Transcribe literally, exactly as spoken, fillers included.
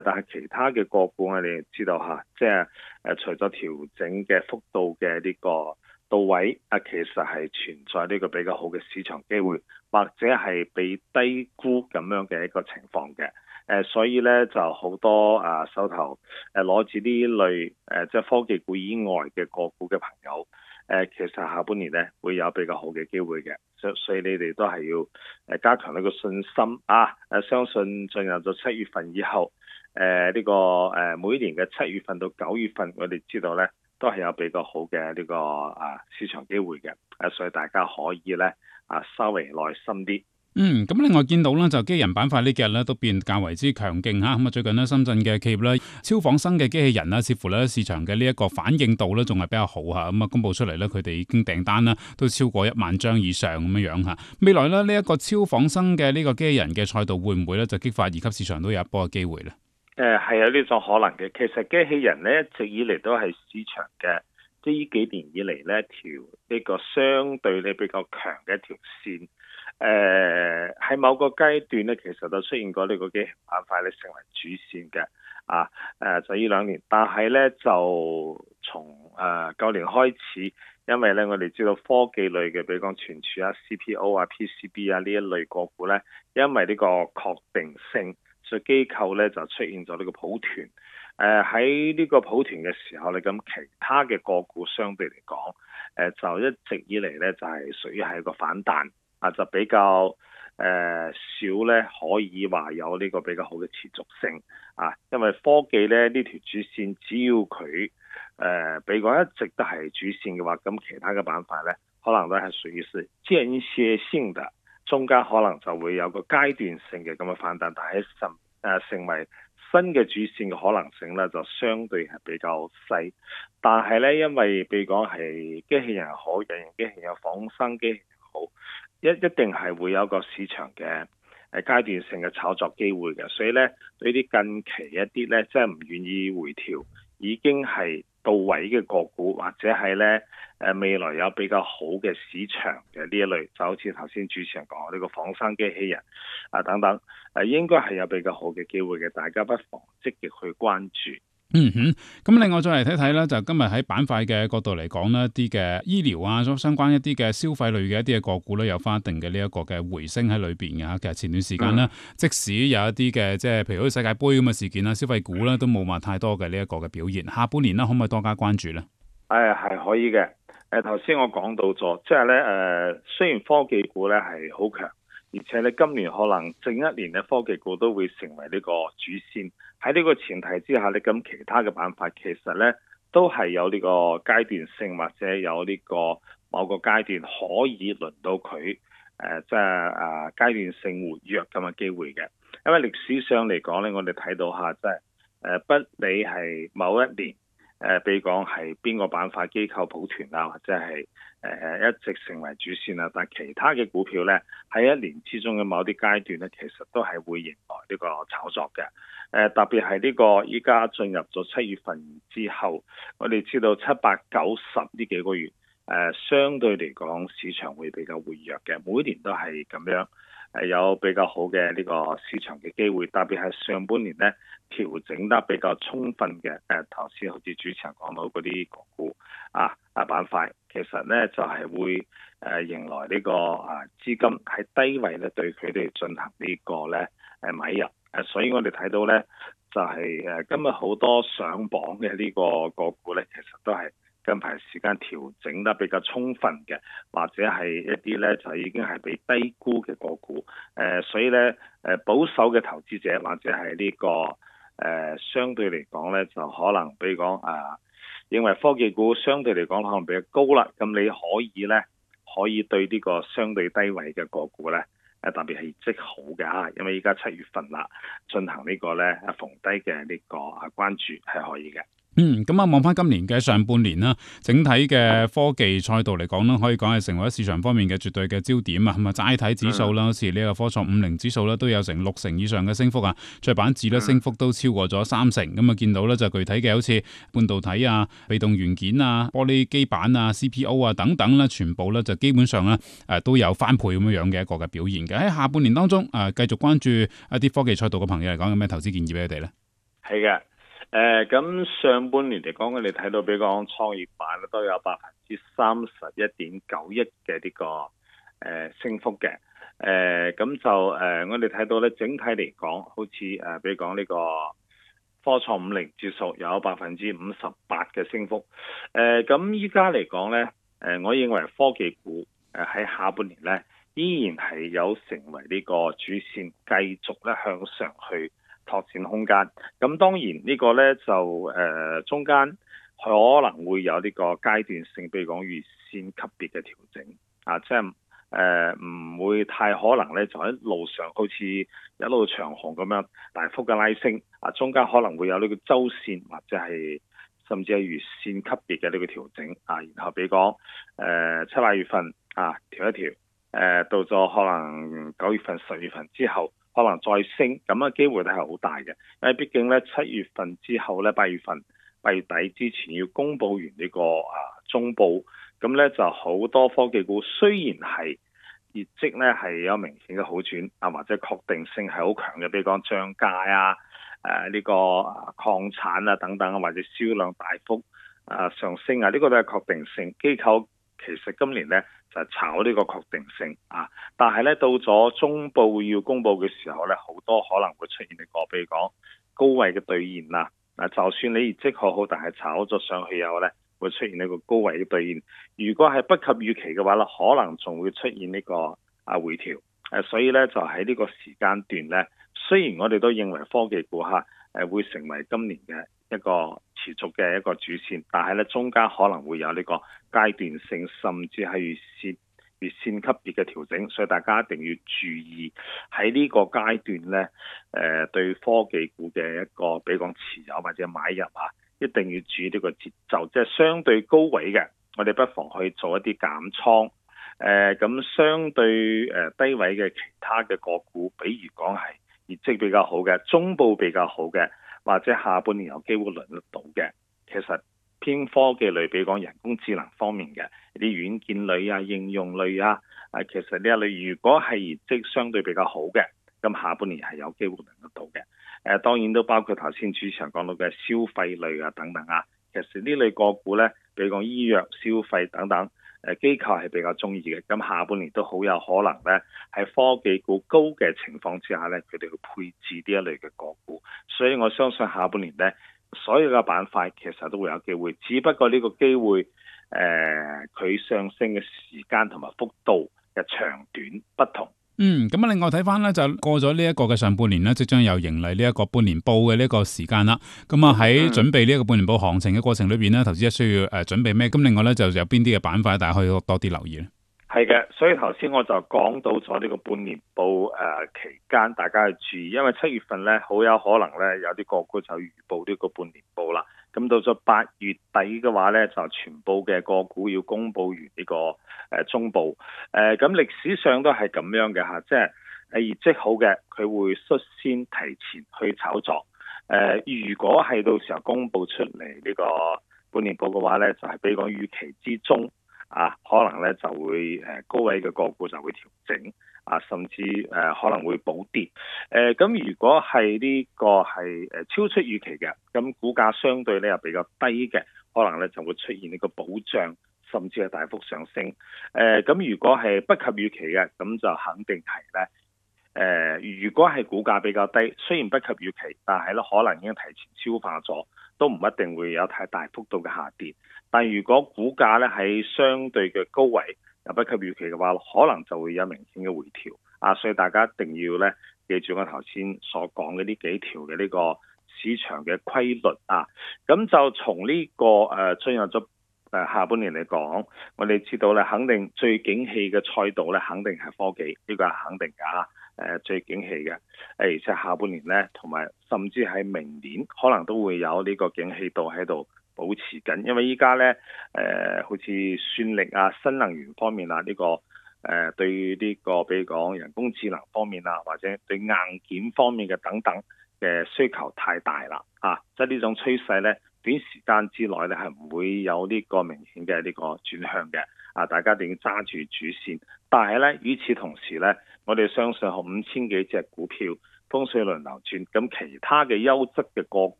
但係其他嘅個股我哋知道嚇，即係誒除咗調整嘅幅度嘅呢個到位啊，其實係存在呢個比較好嘅市場機會，或者係被低估咁樣嘅一個情況嘅。誒，所以咧就好多啊手頭誒攞住呢類誒即係科技股以外嘅個股嘅朋友，誒其實下半年咧會有比較好嘅機會嘅，所所以你哋都係要誒加強呢個信心啊！誒相信進入咗七月份以後，誒呢個誒每年嘅七月份到九月份，我哋知道咧都係有比較好嘅呢個啊市場機會嘅，誒所以大家可以咧啊稍微耐心啲。 嗯，咁另外見到咧就機器人板塊呢幾日咧都變較為之強勁嚇，咁啊最近咧深圳嘅企業咧超仿生嘅機器人啦，似乎咧市場嘅呢一個反應度咧仲係比較好嚇，咁啊公佈出嚟咧佢哋已經訂單啦都超過一萬張以上咁樣樣嚇。未來咧呢一個超仿生嘅呢個機器人嘅賽道會唔會咧就激發二級市場都有一波嘅機會咧？ 誒係有呢種可能嘅，其實機器人咧一直以嚟都係市場嘅，即係呢幾年以嚟咧條呢個相對咧比較強嘅一條線。誒喺、呃、某個階段咧，其實就出現過呢個機器板塊咧成為主線嘅，啊誒、呃、就呢兩年，但係咧就從誒舊年開始，因為咧我哋知道科技類嘅，比如講存儲啊、C P O 啊、P C B 啊呢一類個股咧，因為呢個確定性，所以機構咧就出現咗呢個抱團。誒喺呢個抱團嘅時候咧，咁其他嘅個股相對嚟講，誒、呃、就一直以嚟咧就係、是、屬於係一個反彈。啊，就比較誒、呃、少咧，可以話有呢個比較好嘅持續性啊，因為科技咧呢條主線，只要佢誒、呃，比如講一直都係主線嘅話，咁其他嘅板塊咧，可能都係屬於是間歇性嘅，中間可能就會有個階段性嘅咁嘅反彈，但係成誒成為新嘅主線嘅可能性咧，就相對係比較細。但係咧，因為譬如講係機器人好，人形機器人、仿生機器人好。一一定係會有個市場嘅誒階段性嘅炒作機會嘅，所以咧對啲近期一啲咧即係唔願意回調，已經係到位嘅個股，或者係咧誒未來有比較好嘅市場嘅呢一類，就好似頭先主持人講呢個仿生機器人啊等等，誒應該係有比較好嘅機會嘅，大家不妨積極去關注。 嗯哼，咁另外再嚟睇睇咧，就今日喺板塊嘅角度嚟講呢，一啲嘅醫療啊，相關一啲嘅消費類嘅一啲嘅個股咧，有翻一定嘅呢一個嘅回升喺裏邊嘅吓。其實前段時間呢，嗯、即使有一啲嘅即係譬如好似世界盃咁嘅事件啦，消費股咧都冇話太多嘅呢一個嘅表現。下半年呢，可唔可以多加關注咧？ 誒係可以嘅。誒頭先我講到咗，即係咧誒，雖然科技股咧係好強。而且咧，今年可能整一年嘅科技股都會成為呢個主線。喺呢個前提之下咧，咁其他嘅板塊其實咧都係有呢個階段性，或者有呢個某個階段可以輪到佢誒，即係誒階段性活躍咁嘅機會嘅。因為歷史上嚟講咧，我哋睇到下即係誒，不理係某一年。誒，比如講係邊個板塊機構抱團啊，或者係誒、呃、一直成為主線啊，但係其他嘅股票咧喺一年之中嘅某啲階段咧，其實都係會迎來呢個炒作嘅。誒、呃、特別係呢個依家進入咗七月份之後，我哋知道七八九十呢幾個月誒、呃，相對嚟講市場會比較活躍嘅，每年都係咁樣。係有比較好嘅呢個市場嘅機會，特別係上半年咧調整得比較充分嘅。誒頭先好似主持人講到嗰啲個股啊啊板塊，其實咧就係、是、會誒、呃、迎來呢、這個啊資金喺低位咧對佢哋進行個呢個咧誒買入。誒、啊、所以我哋睇到咧就係、是、誒今日好多上榜嘅呢個個股咧，其實都係近排時間調整得比較充分嘅，或者係一啲咧就已經係被低估嘅個股，誒、呃，所以咧誒保守嘅投資者或者係呢、這個誒、呃、相對嚟講咧就可能比如講啊，認為科技股相對嚟講可能比較高啦，咁你可以咧可以對呢個相對低位嘅個股咧誒特別係業績好嘅啊，因為依家七月份啦，進行個呢個咧逢低嘅呢個啊關注係可以嘅。 嗯，咁啊，望翻今年嘅上半年啦，整體嘅科技賽道嚟講啦，可以講係成為咗市場方面嘅絕對嘅焦點啊。咁啊，齋睇指數啦，好似呢個科創五零指數啦，都有成六成以上嘅升幅啊。再板指咧，升幅都超過咗三成。咁啊，見到咧就具體嘅，好似半導體啊、被動元件啊、玻璃基板啊、C P O 啊等等咧，全部咧就基本上咧誒都有翻倍咁樣樣嘅一個嘅表現嘅。喺下半年當中，誒繼續關注一啲科技賽道嘅朋友嚟講，有咩投資建議俾佢哋咧？ 係嘅。誒咁、呃、上半年嚟講，我哋睇到比如講創業板咧都有百分之三十一點九一嘅呢個誒、呃、升幅嘅。誒咁就誒、呃、我哋睇到咧，整體嚟講，好似誒、呃、比如講呢個科創五零指數有百分之五十八嘅升幅。誒咁依家嚟講咧，誒、呃、我認為科技股誒喺、呃、下半年咧依然係有成為呢個主線，繼續咧向上去拓展空間。咁當然呢個呢，就誒、呃、中間可能會有呢個階段性，比如講月線級別嘅調整啊，即係誒唔會太可能呢，就喺路上好似一路長紅咁樣大幅嘅拉升啊，中間可能會有呢個周線或者係甚至係月線級別嘅呢個調整啊，然後比如講誒七八月份啊調一調，誒、呃、到咗可能九月份、十月份之後，可能再升，咁嘅機會都係好大嘅，因為畢竟咧七月份之後咧，八月份八月底之前要公佈完呢個啊中報，咁咧就好多科技股雖然係業績咧係有明顯嘅好轉啊，或者確定性係好強嘅，比如講漲價啊、誒、啊、呢、這個礦產啊等等啊，或者銷量大幅啊上升啊，呢、這個都係確定性。機構其實今年咧就係炒呢個確定性啊，但係咧到咗中報要公佈嘅時候咧，好多可能會出現呢個，比如講高位嘅兌現啦。嗱，就算你業績好好，但係炒咗上去以後咧，會出現呢個高位嘅兌現。如果係不及預期嘅話咧，可能仲會出現呢個啊回調。誒，所以咧就喺呢個時間段咧，雖然我哋都認為科技股嚇誒會成為今年嘅一個持續嘅一個主線，但係咧中間可能會有呢個階段性，甚至係月線月線級別嘅調整，所以大家一定要注意喺呢個階段咧，誒、呃、對科技股嘅一個比如講持有或者買入啊，一定要注意呢個節奏，即係相對高位嘅，我哋不妨去做一啲減倉。誒咁、呃、相對誒低位嘅其他嘅個股，比如講係業績比較好嘅、中報比較好嘅，或者下半年有機會輪得到嘅，其實偏科技類，比如講人工智能方面嘅啲軟件類啊、應用類啊，啊其實呢一類如果係業績相對比較好嘅，咁下半年係有機會輪得到嘅。誒、呃、當然都包括頭先主持人講到嘅消費類啊等等啊，其實呢類個股咧，比如講醫藥、消費等等。誒機構係比較中意嘅，咁下半年都好有可能咧，喺科技股高嘅情況之下咧，佢哋會配置呢一類嘅個股，所以我相信下半年咧，所有嘅板塊其實都會有機會，只不過呢個機會誒佢、呃、上升嘅時間同埋幅度嘅長短不同。 嗯，咁啊，另外睇翻咧，就過咗呢一個嘅上半年咧，即將又迎嚟呢一個半年報嘅呢個時間啦。咁啊，喺準備呢一個半年報行情嘅過程裏邊咧，投資者需要誒準備咩？咁另外咧，就有邊啲嘅板塊，大家可以多啲留意咧。 係嘅，所以頭先我就講到咗呢個半年報誒、呃、期間，大家要注意，因為七月份咧好有可能咧有啲個股就預報呢個半年報啦。咁到咗八月底嘅話咧，就全部嘅個股要公佈完呢、這個誒、呃、中報。誒、呃、咁歷史上都係咁樣嘅嚇，即係誒業績好嘅，佢會率先提前去炒作。誒、呃、如果係到時候公佈出嚟呢個半年報嘅話咧，就係、是、比如講預期之中。啊，可能咧就會誒高位嘅個股就會調整，啊，甚至誒、呃、可能會補跌。誒、呃、咁如果係呢個係誒超出預期嘅，咁股價相對咧又比較低嘅，可能咧就會出現呢個保障，甚至係大幅上升。誒、呃、咁如果係不及預期嘅，咁就肯定係咧。誒、呃，如果係股價比較低，雖然不及預期，但係咧可能已經提前消化咗，都唔一定會有太大幅度嘅下跌。但如果股價咧喺相對嘅高位又不及預期嘅話，可能就會有明顯嘅回調啊！所以大家一定要咧記住我頭先所講嘅呢幾條嘅呢個市場嘅規律啊！咁就從呢、這個誒進、呃、入咗誒下半年嚟講，我哋知道咧肯定最景氣嘅賽道咧肯定係科技，呢、這個係肯定㗎。誒、呃、最景氣嘅，誒而且下半年咧，同埋甚至係明年，可能都會有呢個景氣度喺度保持緊。因為依家咧，誒、呃、好似算力啊、新能源方面啊，呢、這個誒、呃、對呢、這個比如講人工智能方面啊，或者對硬件方面嘅等等嘅需求太大啦，啊！即係呢種趨勢咧，短時間之內咧係唔會有呢個明顯嘅呢個轉向嘅。啊！大家一定要揸住主線，但係咧，與此同時咧，我哋相信五千幾隻股票風水輪流轉，咁其他嘅優質嘅個